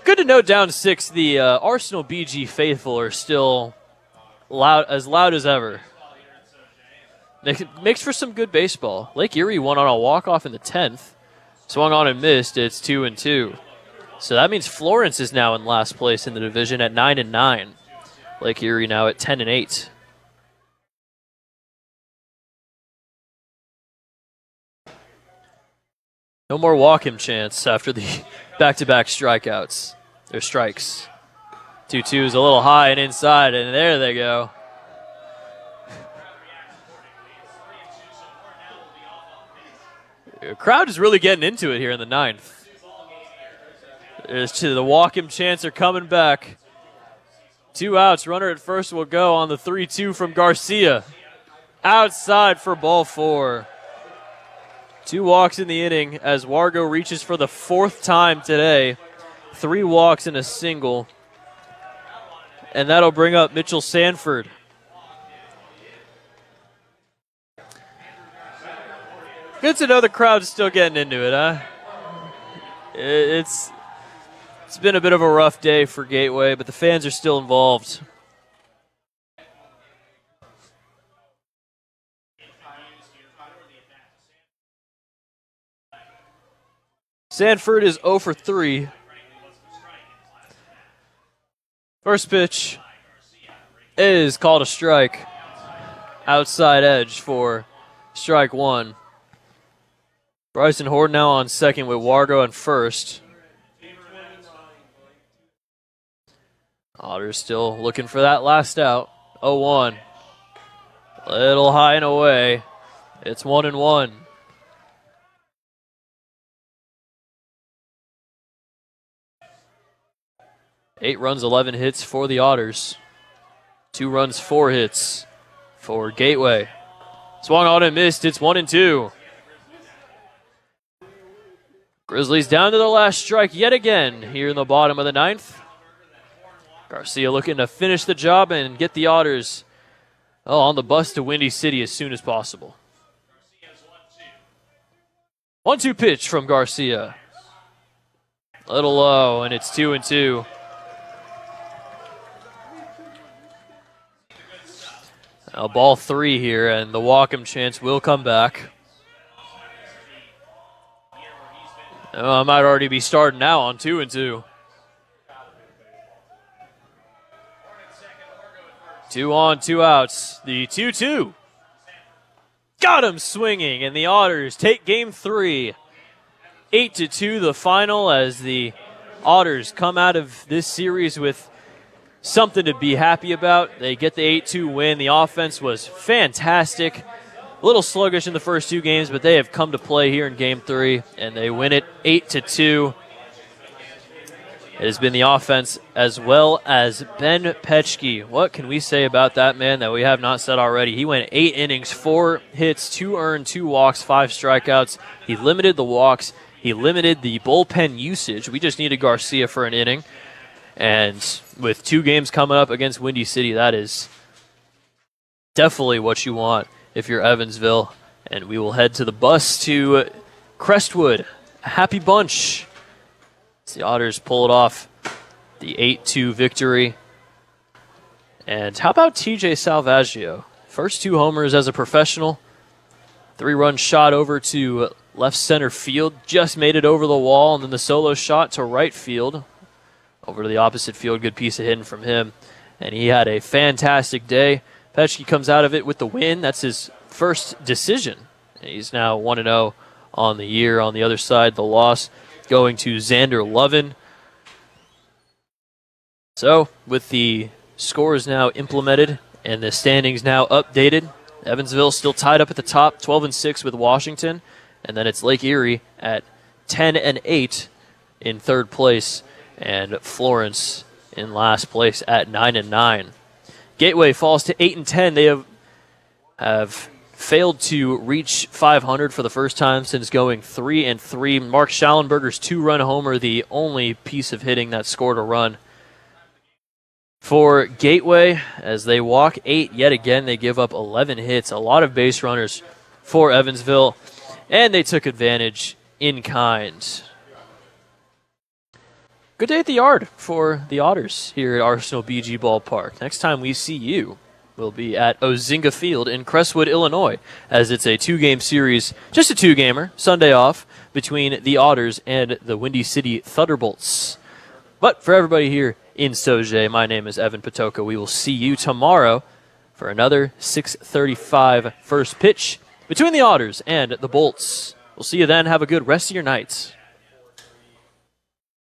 good to note down 6, the Arsenal BG faithful are still loud as ever. Makes for some good baseball. Lake Erie won on a walk-off in the 10th. Swung on and missed. It's 2-2. So that means Florence is now in last place in the division at 9-9. Lake Erie now at 10-8. No more walk-him chance after the back-to-back strikeouts. Or strikes. 2-2 is a little high and inside, and there they go. The crowd is really getting into it here in the 9th. The walk-him chants are coming back. 2 outs. Runner at first will go on the 3-2 from Garcia. Outside for ball 4. 2 walks in the inning as Wargo reaches for the 4th time today. 3 walks and a single. And that'll bring up Mitchell Sanford. Good to know the crowd's still getting into it, huh? It's been a bit of a rough day for Gateway, but the fans are still involved. Sanford is 0 for 3. First pitch is called a strike. Outside edge for strike 1. Bryson Horde now on second with Wargo on first. Otters still looking for that last out. 0-1. Little high and away. It's 1-1. Eight runs, 11 hits for the Otters. 2 runs, 4 hits for Gateway. Swung on and missed. It's 1-2. Grizzlies down to the last strike yet again here in the bottom of the 9th. Garcia looking to finish the job and get the Otters on the bus to Windy City as soon as possible. 1-2 pitch from Garcia. A little low, and it's 2-2. Now ball 3 here, and the walk-him chance will come back. I might already be starting now on 2-2. 2 on, 2 outs. The 2-2. Got him swinging, and the Otters take game 3. 8-2 the final as the Otters come out of this series with something to be happy about. They get the 8-2 win. The offense was fantastic. A little sluggish in the first 2 games, but they have come to play here in Game 3, and they win it 8-2. It has been the offense as well as Ben Petchke. What can we say about that man that we have not said already? He went 8 innings, 4 hits, 2 earned, 2 walks, 5 strikeouts. He limited the walks. He limited the bullpen usage. We just needed Garcia for an inning. And with 2 games coming up against Windy City, that is definitely what you want if you're Evansville. And we will head to the bus to Crestwood. A happy bunch. As the Otters pull it off, the 8-2 victory. And how about TJ Salvaggio? First 2 homers as a professional. 3-run shot over to left center field. Just made it over the wall. And then the solo shot to right field. Over to the opposite field. Good piece of hitting from him. And he had a fantastic day. Petchke comes out of it with the win. That's his first decision. He's now 1-0 on the year. On the other side, the loss going to Xander Lovin. So, with the scores now implemented and the standings now updated, Evansville still tied up at the top, 12-6 with Washington. And then it's Lake Erie at 10-8 in third place. And Florence in last place at 9-9. Gateway falls to 8-10. They have failed to reach 500 for the first time since going 3-3. Mark Schallenberger's 2-run homer, the only piece of hitting that scored a run for Gateway. As they walk 8 yet again, they give up 11 hits. A lot of base runners for Evansville, and they took advantage in kind. good day at the yard for the Otters here at Arsenal BG Ballpark. Next time we see you will be at Ozinga Field in Crestwood, Illinois, as it's a 2-game series, just a 2-gamer, Sunday off, between the Otters and the Windy City Thunderbolts. But for everybody here in Sauget, my name is Evan Patoka. We will see you tomorrow for another 6:35 first pitch between the Otters and the Bolts. We'll see you then. Have a good rest of your night.